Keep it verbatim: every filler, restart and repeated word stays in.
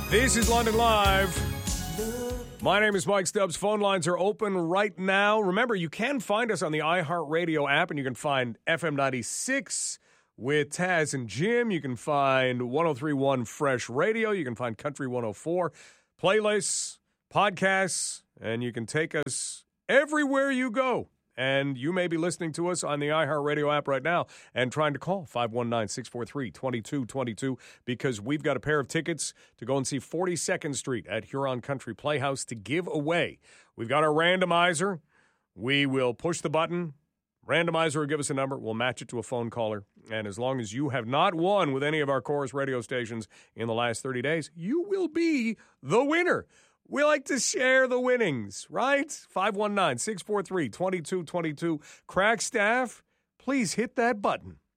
This is London Live. My name is Mike Stubbs. Phone lines are open right now. Remember, you can find us on the iHeartRadio app, and you can find F M ninety-six with Taz and Jim. You can find one oh three point one Fresh Radio. You can find Country one oh four. Playlists, podcasts, and you can take us everywhere you go. And you may be listening to us on the iHeartRadio app right now and trying to call five one nine, six four three, two two two two because we've got a pair of tickets to go and see forty-second Street at Huron Country Playhouse to give away. We've got our randomizer. We will push the button. Randomizer will give us a number. We'll match it to a phone caller. And as long as you have not won with any of our Chorus radio stations in the last thirty days, you will be the winner. We like to share the winnings, right? five one nine, six four three, two two two two. Crack staff, please hit that button.